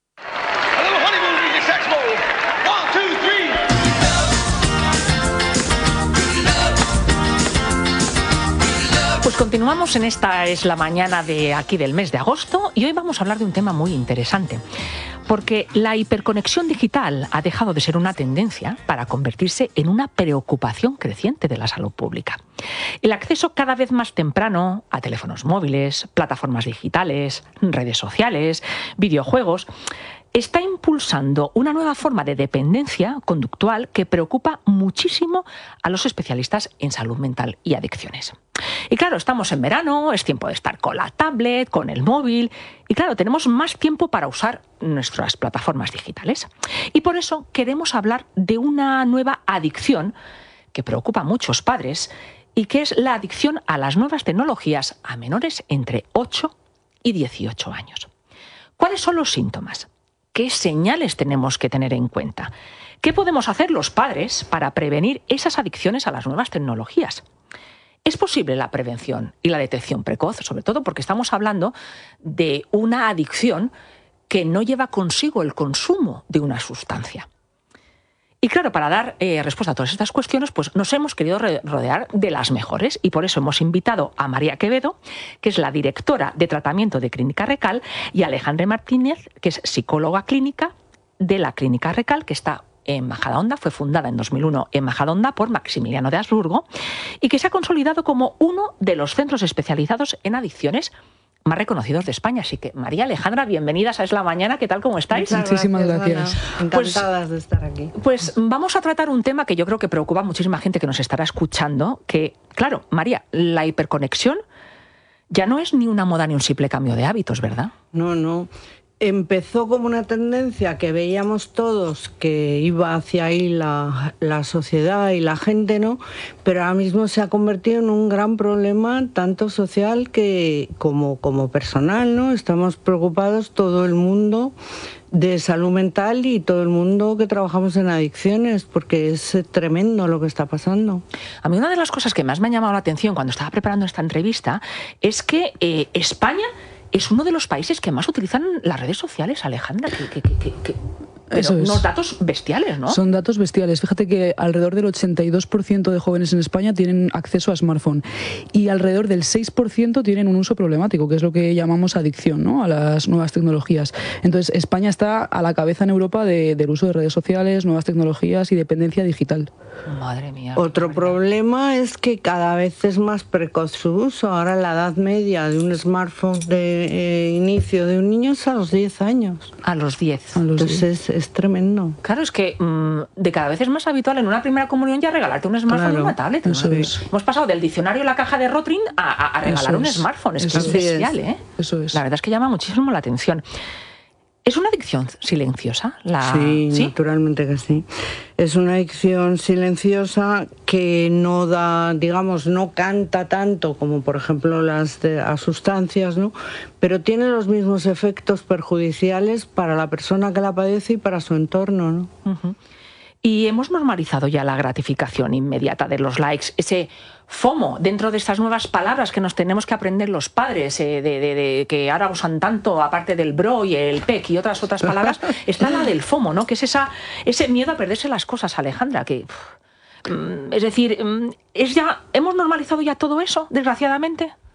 Speaker 1: Pues continuamos en esta es la mañana de aquí del mes de agosto y hoy vamos a hablar de un tema muy interesante. Porque la hiperconexión digital ha dejado de ser una tendencia para convertirse en una preocupación creciente de la salud pública. El acceso cada vez más temprano a teléfonos móviles, plataformas digitales, redes sociales, videojuegos, está impulsando una nueva forma de dependencia conductual que preocupa muchísimo a los especialistas en salud mental y adicciones. Y claro, estamos en verano, es tiempo de estar con la tablet, con el móvil, y claro, tenemos más tiempo para usar nuestras plataformas digitales. Y por eso queremos hablar de una nueva adicción que preocupa a muchos padres y que es la adicción a las nuevas tecnologías a menores entre 8 y 18 años. ¿Cuáles son los síntomas? ¿Qué señales tenemos que tener en cuenta? ¿Qué podemos hacer los padres para prevenir esas adicciones a las nuevas tecnologías? ¿Es posible la prevención y la detección precoz? Sobre todo porque estamos hablando de una adicción que no lleva consigo el consumo de una sustancia. Y claro, para dar respuesta a todas estas cuestiones, pues nos hemos querido rodear de las mejores y por eso hemos invitado a María Quevedo, que es la directora de tratamiento de Clínica Recal, y a Alejandra Martínez, que es psicóloga clínica de la Clínica Recal, que está en Majadahonda, fue fundada en 2001 en Majadahonda por Maximiliano de Habsburgo y que se ha consolidado como uno de los centros especializados en adicciones más reconocidos de España. Así que, María, Alejandra, bienvenidas a Es la Mañana. ¿Qué tal? ¿Cómo estáis?
Speaker 13: Muchísimas gracias.
Speaker 2: Encantadas de estar aquí.
Speaker 1: Pues vamos a tratar un tema que yo creo que preocupa a muchísima gente que nos estará escuchando, que, claro, María, la hiperconexión ya no es ni una moda ni un simple cambio de hábitos, ¿verdad?
Speaker 13: No. Empezó como una tendencia que veíamos todos que iba hacia ahí la sociedad y la gente, ¿no? Pero ahora mismo se ha convertido en un gran problema, tanto social como personal, ¿no? Estamos preocupados todo el mundo de salud mental y todo el mundo que trabajamos en adicciones, porque es tremendo lo que está pasando.
Speaker 1: A mí una de las cosas que más me ha llamado la atención cuando estaba preparando esta entrevista es que España es uno de los países que más utilizan las redes sociales, Alejandra. Pero unos datos bestiales, ¿no?
Speaker 13: Son datos bestiales. Fíjate que alrededor del 82% de jóvenes en España tienen acceso a smartphone y alrededor del 6% tienen un uso problemático, que es lo que llamamos adicción, ¿no? A las nuevas tecnologías. Entonces, España está a la cabeza en Europa del uso de redes sociales, nuevas tecnologías y dependencia digital.
Speaker 1: Madre mía.
Speaker 13: Otro problema es que cada vez es más precoz su uso. Ahora la edad media de un smartphone de inicio de un niño es a los 10 años.
Speaker 1: A los 10.
Speaker 13: Entonces es tremendo.
Speaker 1: Claro, es que de cada vez es más habitual en una primera comunión ya regalarte un smartphone y una tablet.
Speaker 13: Eso es.
Speaker 1: Hemos pasado del diccionario la caja de Rotring a regalar un smartphone. Es que es bestial, ¿eh?
Speaker 13: Eso es.
Speaker 1: La verdad es que llama muchísimo la atención. ¿Es una adicción silenciosa?
Speaker 13: Sí, naturalmente que sí. Es una adicción silenciosa que no da, digamos, no canta tanto como, por ejemplo, las sustancias, ¿no? Pero tiene los mismos efectos perjudiciales para la persona que la padece y para su entorno, ¿no?
Speaker 1: Uh-huh. Y hemos normalizado ya la gratificación inmediata de los likes, ese FOMO dentro de estas nuevas palabras que nos tenemos que aprender los padres, que ahora usan tanto, aparte del bro y el pec y otras palabras, está la del FOMO, ¿no? Que es ese miedo a perderse las cosas, Alejandra, que... Es decir, ¿hemos normalizado ya todo eso, desgraciadamente?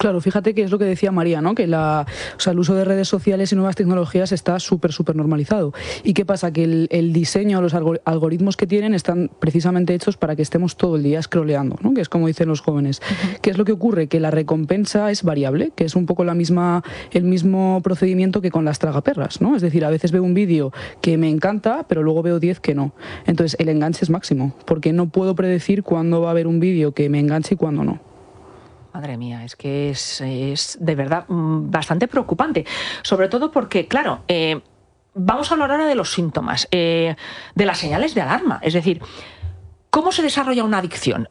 Speaker 14: Claro, fíjate que es lo que decía María, ¿no? Que el uso de redes sociales y nuevas tecnologías está súper normalizado. ¿Y qué pasa? Que el diseño, los algoritmos que tienen están precisamente hechos para que estemos todo el día scrolleando, ¿no? Que es como dicen los jóvenes. ¿Qué es lo que ocurre? Que la recompensa es variable, que es un poco el mismo procedimiento que con las tragaperras, ¿no? Es decir, a veces veo un vídeo que me encanta, pero luego veo 10 que no. Entonces, el enganche es máximo, porque no puedo predecir cuándo va a haber un vídeo que me enganche y cuándo no.
Speaker 1: Madre mía, es que es de verdad bastante preocupante. Sobre todo porque, claro, vamos a hablar ahora de los síntomas, de las señales de alarma. Es decir, ¿cómo se desarrolla una adicción?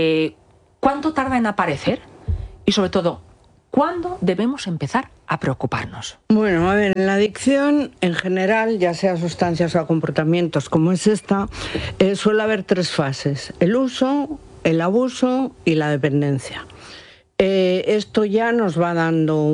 Speaker 1: ¿Cuánto tarda en aparecer? Y sobre todo, ¿cuándo debemos empezar a preocuparnos?
Speaker 13: Bueno, a ver, en la adicción en general, ya sea a sustancias o a comportamientos como es esta, suele haber 3 fases: el uso, el abuso y la dependencia. Esto ya nos va dando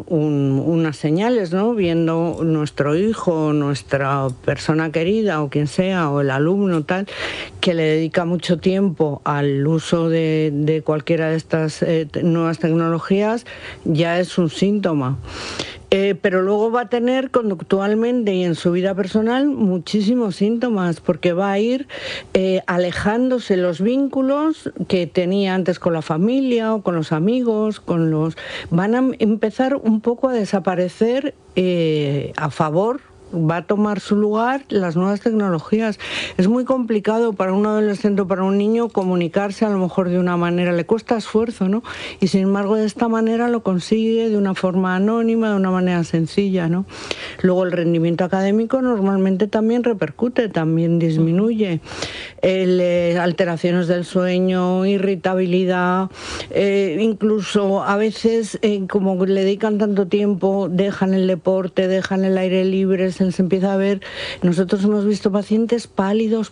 Speaker 13: unas señales, ¿no? Viendo nuestro hijo, nuestra persona querida o quien sea, o el alumno tal, que le dedica mucho tiempo al uso de cualquiera de estas nuevas tecnologías, ya es un síntoma. Pero luego va a tener conductualmente y en su vida personal muchísimos síntomas, porque va a ir alejándose los vínculos que tenía antes con la familia o con los amigos, van a empezar un poco a desaparecer a favor. Va a tomar su lugar las nuevas tecnologías. Es muy complicado para un adolescente o para un niño comunicarse a lo mejor de una manera, le cuesta esfuerzo, ¿no? Y sin embargo de esta manera lo consigue de una forma anónima, de una manera sencilla, ¿no? Luego el rendimiento académico normalmente también repercute, también disminuye. Alteraciones del sueño, irritabilidad, incluso a veces como le dedican tanto tiempo, dejan el deporte, dejan el aire libre, se empieza a ver. Nosotros hemos visto pacientes pálidos,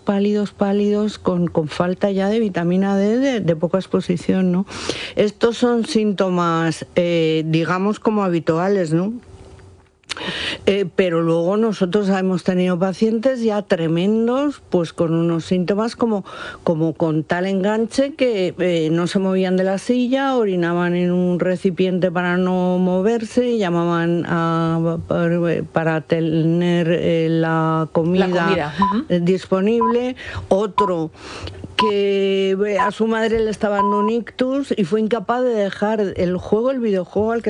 Speaker 13: con falta ya de vitamina D, de poca exposición, ¿no? Estos son síntomas, digamos, como habituales, ¿no? Pero luego nosotros hemos tenido pacientes ya tremendos, pues con unos síntomas como con tal enganche que no se movían de la silla, orinaban en un recipiente para no moverse, llamaban para tener la comida disponible. Otro que a su madre le estaba dando un ictus y fue incapaz de dejar el videojuego al que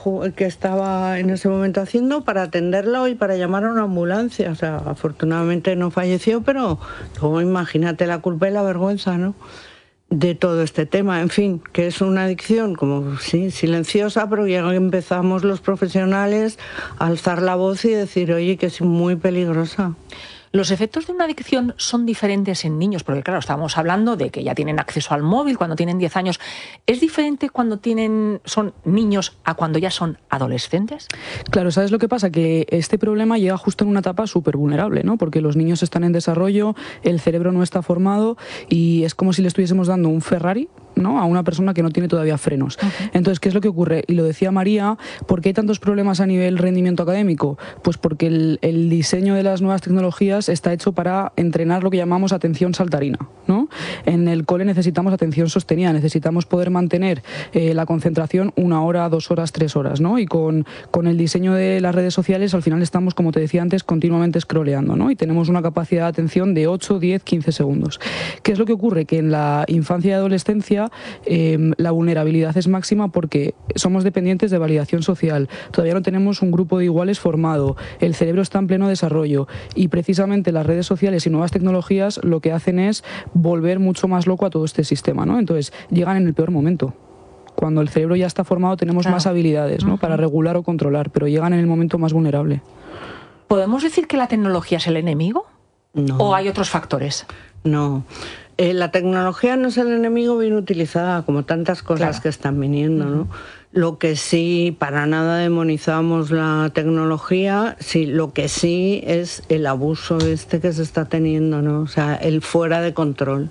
Speaker 13: estaba en ese momento haciendo para atenderlo y para llamar a una ambulancia. O sea, afortunadamente no falleció, pero luego imagínate la culpa y la vergüenza, ¿no?, de todo este tema. En fin, que es una adicción como sí, silenciosa, pero ya empezamos los profesionales a alzar la voz y decir, oye, que es muy peligrosa.
Speaker 1: ¿Los efectos de una adicción son diferentes en niños? Porque claro, estábamos hablando de que ya tienen acceso al móvil cuando tienen 10 años. ¿Es diferente cuando son niños a cuando ya son adolescentes?
Speaker 14: Claro, ¿sabes lo que pasa? Que este problema llega justo en una etapa súper vulnerable, ¿no? Porque los niños están en desarrollo, el cerebro no está formado y es como si le estuviésemos dando un Ferrari, ¿no?, a una persona que no tiene todavía frenos. Entonces, ¿qué es lo que ocurre? Y lo decía María, ¿por qué hay tantos problemas a nivel rendimiento académico? Pues porque el diseño de las nuevas tecnologías está hecho para entrenar lo que llamamos atención saltarina, ¿no? En el cole necesitamos atención sostenida, necesitamos poder mantener la concentración 1 hora, 2 horas, 3 horas, ¿no? Y con el diseño de las redes sociales, al final estamos, como te decía antes, continuamente scrolleando, ¿no? Y tenemos una capacidad de atención de 8, 10, 15 segundos. ¿Qué es lo que ocurre? Que en la infancia y adolescencia la vulnerabilidad es máxima porque somos dependientes de validación social, todavía no tenemos un grupo de iguales formado, el cerebro está en pleno desarrollo y precisamente las redes sociales y nuevas tecnologías lo que hacen es volver mucho más loco a todo este sistema, ¿no? Entonces llegan en el peor momento. Cuando el cerebro ya está formado tenemos más habilidades, ¿no?, para regular o controlar, pero llegan en el momento más vulnerable.
Speaker 1: ¿Podemos decir que la tecnología es el enemigo?
Speaker 13: No.
Speaker 1: ¿O hay otros factores?
Speaker 13: No. La tecnología no es el enemigo bien utilizada, como tantas cosas que están viniendo, ¿no? Lo que sí, para nada demonizamos la tecnología, sí, lo que sí es el abuso que se está teniendo, ¿no? O sea, el fuera de control.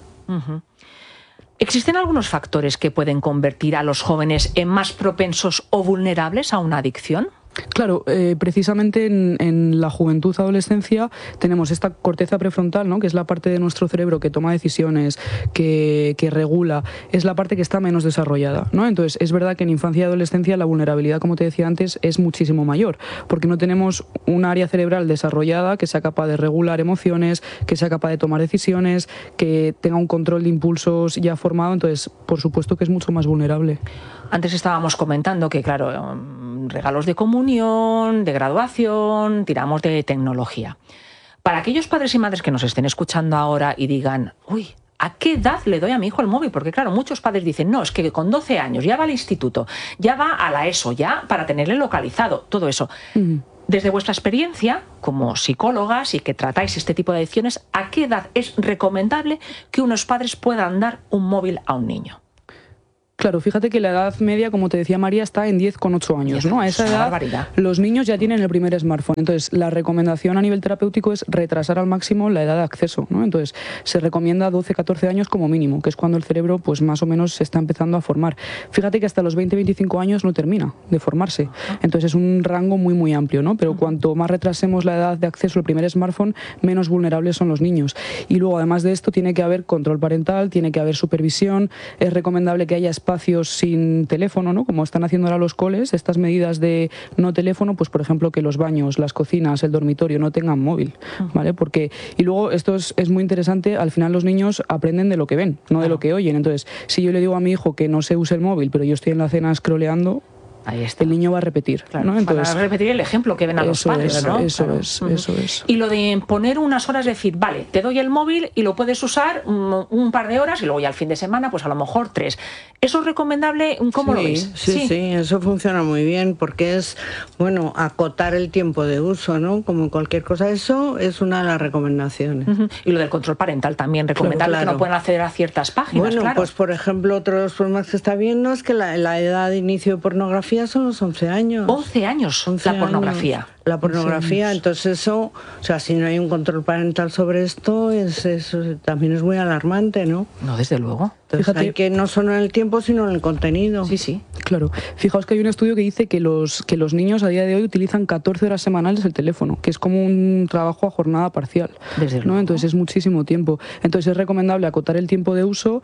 Speaker 1: ¿Existen algunos factores que pueden convertir a los jóvenes en más propensos o vulnerables a una adicción?
Speaker 14: Claro, precisamente en la juventud, adolescencia, tenemos esta corteza prefrontal, ¿no? Que es la parte de nuestro cerebro que toma decisiones, que regula, es la parte que está menos desarrollada, ¿no? Entonces, es verdad que en infancia y adolescencia la vulnerabilidad, como te decía antes, es muchísimo mayor, porque no tenemos un área cerebral desarrollada que sea capaz de regular emociones, que sea capaz de tomar decisiones, que tenga un control de impulsos ya formado, entonces, por supuesto que es mucho más vulnerable.
Speaker 1: Antes estábamos comentando que, claro, regalos de comunión, de graduación, tiramos de tecnología. Para aquellos padres y madres que nos estén escuchando ahora y digan, uy, ¿a qué edad le doy a mi hijo el móvil? Porque claro, muchos padres dicen, no, es que con 12 años ya va al instituto, ya va a la ESO, ya para tenerle localizado, todo eso. Desde vuestra experiencia, como psicólogas y que tratáis este tipo de adicciones, ¿a qué edad es recomendable que unos padres puedan dar un móvil a un niño?
Speaker 14: Claro, fíjate que la edad media, como te decía María, está en 10,8 años, ¿no? A esa edad los niños ya tienen el primer smartphone. Entonces, la recomendación a nivel terapéutico es retrasar al máximo la edad de acceso, ¿no? Entonces, se recomienda 12, 14 años como mínimo, que es cuando el cerebro, pues más o menos se está empezando a formar. Fíjate que hasta los 20, 25 años no termina de formarse. Entonces, es un rango muy, muy amplio, ¿no? Pero cuanto más retrasemos la edad de acceso al primer smartphone, menos vulnerables son los niños. Y luego, además de esto, tiene que haber control parental, tiene que haber supervisión. Es recomendable que haya espacios sin teléfono, ¿no? Como están haciendo ahora los coles, estas medidas de no teléfono, pues por ejemplo que los baños, las cocinas, el dormitorio no tengan móvil, ¿vale? Porque, y luego esto es muy interesante, al final los niños aprenden de lo que ven, no de lo que oyen. Entonces, si yo le digo a mi hijo que no se use el móvil, pero yo estoy en la cena scrolleando, ahí está. El niño va a repetir,
Speaker 1: claro,
Speaker 14: ¿no? Entonces,
Speaker 1: va a repetir el ejemplo que ven a los padres, ¿no?
Speaker 14: Eso es.
Speaker 1: Y lo de poner unas horas, decir, vale, te doy el móvil y lo puedes usar un par de horas y luego ya al fin de semana, pues a lo mejor 3. ¿Eso es recomendable? ¿Cómo lo veis?
Speaker 13: Sí, eso funciona muy bien porque es, bueno, acotar el tiempo de uso, ¿no? Como cualquier cosa, eso es una de las recomendaciones.
Speaker 1: Y lo del control parental también, recomendable que no pueden acceder a ciertas páginas,
Speaker 13: bueno, pues por ejemplo, otro de los problemas que está viendo es que la edad de inicio de pornografía son los 11 años.
Speaker 1: 11 años 11 la pornografía.
Speaker 13: Años. La pornografía, entonces eso, o sea, si no hay un control parental sobre esto, eso también es muy alarmante, ¿no?
Speaker 1: No, desde luego.
Speaker 13: Entonces, fíjate, hay que no solo en el tiempo, sino en el contenido.
Speaker 1: Sí.
Speaker 14: Claro. Fijaos que hay un estudio que dice que los niños a día de hoy utilizan 14 horas semanales el teléfono, que es como un trabajo a jornada parcial.
Speaker 1: Desde
Speaker 14: luego. Entonces es muchísimo tiempo. Entonces es recomendable acotar el tiempo de uso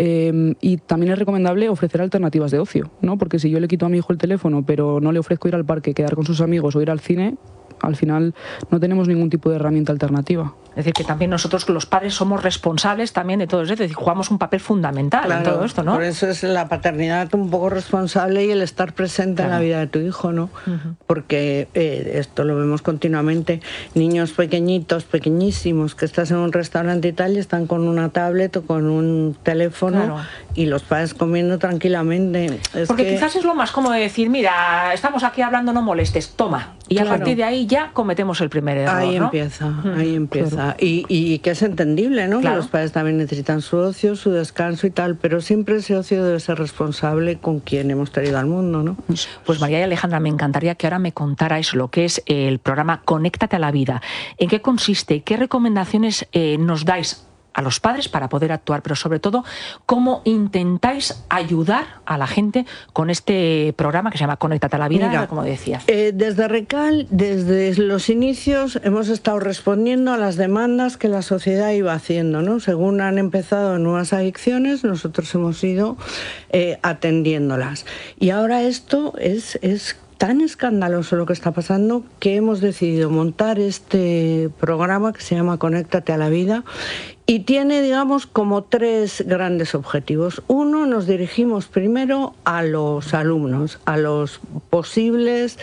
Speaker 14: y también es recomendable ofrecer alternativas de ocio, ¿no? Porque si yo le quito a mi hijo el teléfono, pero no le ofrezco ir al parque, quedar con sus amigos o ir al cine, al final no tenemos ningún tipo de herramienta alternativa.
Speaker 1: Es decir, que también nosotros los padres somos responsables también de todo eso, es decir, jugamos un papel fundamental en todo esto, ¿no?
Speaker 13: Por eso es la paternidad un poco responsable y el estar presente en la vida de tu hijo, ¿no? Porque esto lo vemos continuamente, niños pequeñitos, pequeñísimos, que estás en un restaurante y tal y están con una tablet o con un teléfono y los padres comiendo tranquilamente.
Speaker 1: Porque quizás es lo más cómodo de decir, mira, estamos aquí hablando, no molestes, toma. Y a partir de ahí ya cometemos el primer error,
Speaker 13: ahí
Speaker 1: ¿no?
Speaker 13: Ahí empieza. Claro. Y que es entendible, ¿no? Claro. Que los padres también necesitan su ocio, su descanso y tal, pero siempre ese ocio debe ser responsable con quien hemos traído al mundo, ¿no?
Speaker 1: Pues María y Alejandra, me encantaría que ahora me contarais lo que es el programa Conéctate a la Vida. ¿En qué consiste? ¿Qué recomendaciones nos dais a los padres para poder actuar, pero sobre todo, cómo intentáis ayudar a la gente con este programa que se llama Conéctate a la Vida? Mira, como decías.
Speaker 13: Desde RECAL, desde los inicios, hemos estado respondiendo a las demandas que la sociedad iba haciendo, ¿no? Según han empezado nuevas adicciones, nosotros hemos ido atendiéndolas. Y ahora esto es tan escandaloso lo que está pasando que hemos decidido montar este programa que se llama Conéctate a la Vida y tiene, digamos, como 3 grandes objetivos. Uno, nos dirigimos primero a los alumnos, a los posibles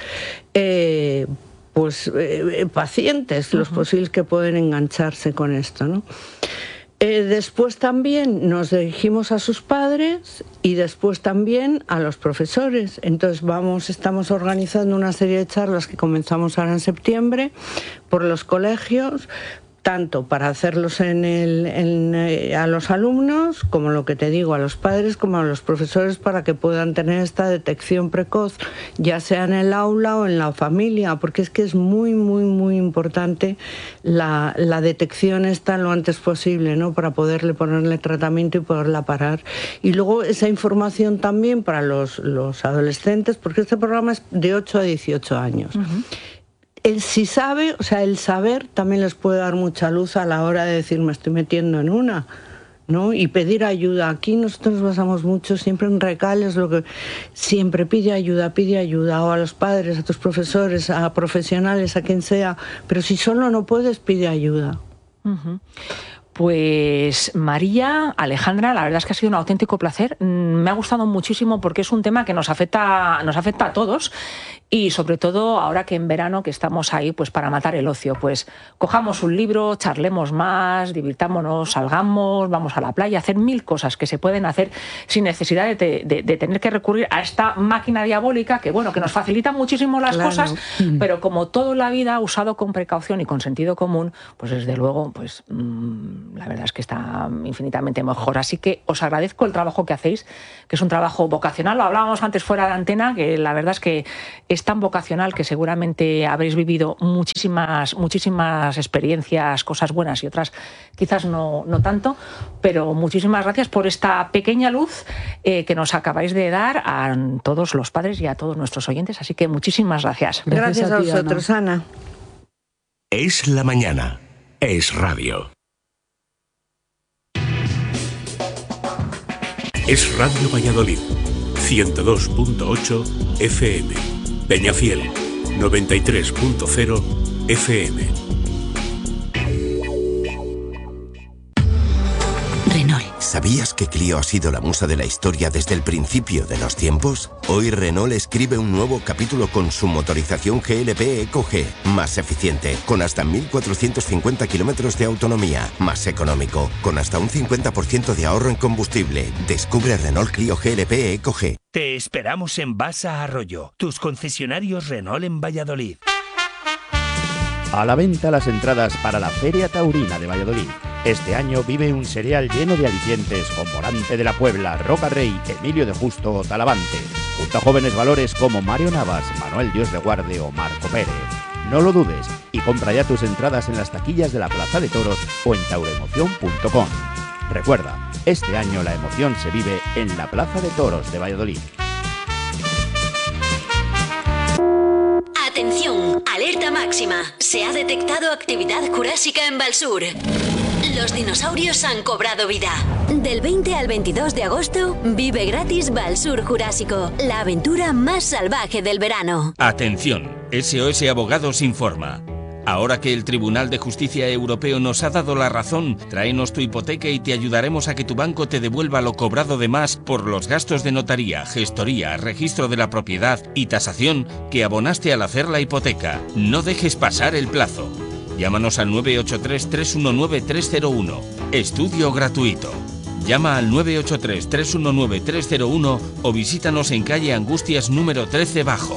Speaker 13: pacientes, los posibles que pueden engancharse con esto, ¿no? Después también nos dirigimos a sus padres y después también a los profesores. Entonces estamos organizando una serie de charlas que comenzamos ahora en septiembre por los colegios tanto para hacerlos a los alumnos, como lo que te digo, a los padres, como a los profesores, para que puedan tener esta detección precoz, ya sea en el aula o en la familia, porque es que es muy, muy, muy importante la detección esta lo antes posible, ¿no? Para poderle ponerle tratamiento y poderla parar. Y luego esa información también para los adolescentes, porque este programa es de 8 a 18 años. El saber también les puede dar mucha luz a la hora de decir, me estoy metiendo en una, ¿no? Y pedir ayuda. Aquí nosotros nos basamos mucho siempre en recales, lo que siempre pide ayuda, o a los padres, a tus profesores, a profesionales, a quien sea, pero si solo no puedes, pide ayuda.
Speaker 1: Pues María, Alejandra, la verdad es que ha sido un auténtico placer. Me ha gustado muchísimo porque es un tema que nos afecta a todos, y sobre todo ahora que en verano que estamos ahí pues para matar el ocio, pues cojamos un libro, charlemos más, divirtámonos, salgamos, vamos a la playa, hacer 1000 cosas que se pueden hacer sin necesidad de tener que recurrir a esta máquina diabólica que, bueno, que nos facilita muchísimo las cosas, pero como todo en la vida usado con precaución y con sentido común, pues desde luego, pues la verdad es que está infinitamente mejor. Así que os agradezco el trabajo que hacéis, que es un trabajo vocacional. Lo hablábamos antes fuera de antena, que la verdad es que es tan vocacional que seguramente habréis vivido muchísimas experiencias, cosas buenas y otras quizás no tanto, pero muchísimas gracias por esta pequeña luz que nos acabáis de dar a todos los padres y a todos nuestros oyentes. Así que muchísimas gracias.
Speaker 13: Gracias a vosotros, Ana.
Speaker 6: Es la mañana. Es radio. Es Radio Valladolid, 102.8 FM. Peñafiel, 93.0 FM.
Speaker 15: Renault. ¿Sabías que Clio ha sido la musa de la historia desde el principio de los tiempos? Hoy Renault escribe un nuevo capítulo con su motorización GLP EcoG, más eficiente, con hasta 1.450 kilómetros de autonomía, más económico, con hasta un 50% de ahorro en combustible. Descubre Renault Clio GLP EcoG.
Speaker 16: Te esperamos en Basa Arroyo, tus concesionarios Renault en Valladolid.
Speaker 17: A la venta las entradas para la Feria Taurina de Valladolid. Este año vive un serial lleno de alicientes con Morante de la Puebla, Roca Rey, Emilio de Justo o Talavante, junto a jóvenes valores como Mario Navas, Manuel Dios de Guarde o Marco Pérez. No lo dudes y compra ya tus entradas en las taquillas de la Plaza de Toros o en tauroemoción.com. Recuerda, este año la emoción se vive en la Plaza de Toros de Valladolid.
Speaker 18: Atención, alerta máxima. Se ha detectado actividad jurásica en Valsur. Los dinosaurios han cobrado vida. Del 20 al 22 de agosto, vive gratis Valsur Jurásico, la aventura más salvaje del verano.
Speaker 19: Atención, SOS Abogados informa. Ahora que el Tribunal de Justicia Europeo nos ha dado la razón, tráenos tu hipoteca y te ayudaremos a que tu banco te devuelva lo cobrado de más por los gastos de notaría, gestoría, registro de la propiedad y tasación que abonaste al hacer la hipoteca. No dejes pasar el plazo. Llámanos al 983-319-301. Estudio gratuito. Llama al 983-319-301 o visítanos en calle Angustias número 13 Bajo.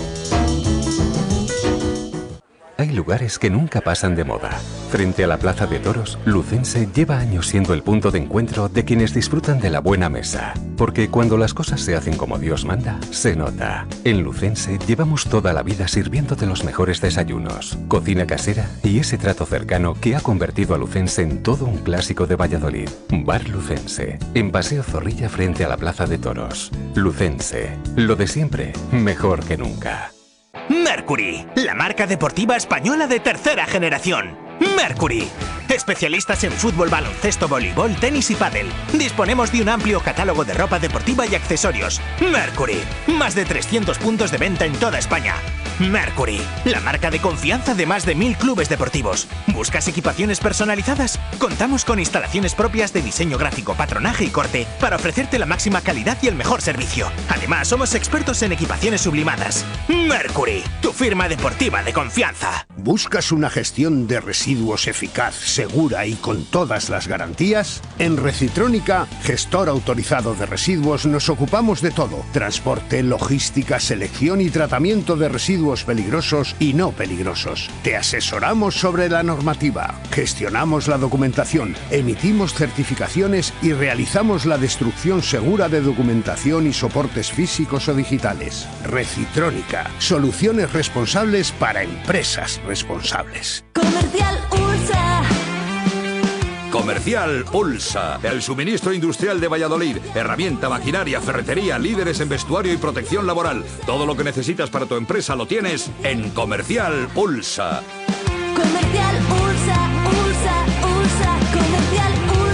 Speaker 20: Hay lugares que nunca pasan de moda. Frente a la Plaza de Toros, Lucense lleva años siendo el punto de encuentro de quienes disfrutan de la buena mesa. Porque cuando las cosas se hacen como Dios manda, se nota. En Lucense llevamos toda la vida sirviéndote los mejores desayunos, cocina casera y ese trato cercano que ha convertido a Lucense en todo un clásico de Valladolid. Bar Lucense, en Paseo Zorrilla frente a la Plaza de Toros. Lucense, lo de siempre, mejor que nunca.
Speaker 16: Mercury, la marca deportiva española de tercera generación. Mercury, especialistas en fútbol, baloncesto, voleibol, tenis y pádel. Disponemos de un amplio catálogo de ropa deportiva y accesorios. Mercury, más de 300 puntos de venta en toda España. Mercury, la marca de confianza de más de 1000 clubes deportivos. ¿Buscas equipaciones personalizadas? Contamos con instalaciones propias de diseño gráfico, patronaje y corte para ofrecerte la máxima calidad y el mejor servicio. Además, somos expertos en equipaciones sublimadas. Mercury, tu firma deportiva de confianza.
Speaker 21: ¿Buscas una gestión de residuos eficaz, segura y con todas las garantías? En Recitrónica, gestor autorizado de residuos, nos ocupamos de todo. Transporte, logística, selección y tratamiento de residuos peligrosos y no peligrosos. Te asesoramos sobre la normativa, gestionamos la documentación, emitimos certificaciones y realizamos la destrucción segura de documentación y soportes físicos o digitales. Recitrónica, soluciones responsables para empresas responsables.
Speaker 22: Comercial Ulsa.
Speaker 23: Comercial Ulsa, el suministro industrial de Valladolid. Herramienta, maquinaria, ferretería, líderes en vestuario y protección laboral. Todo lo que necesitas para tu empresa lo tienes en Comercial Ulsa.
Speaker 22: Comercial Ulsa, Ulsa, Ulsa, Comercial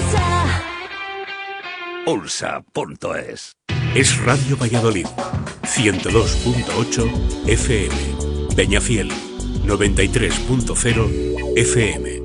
Speaker 22: Ulsa.
Speaker 23: Ulsa.es.
Speaker 6: Es Radio Valladolid, 102.8 FM. Peñafiel, 93.0 FM.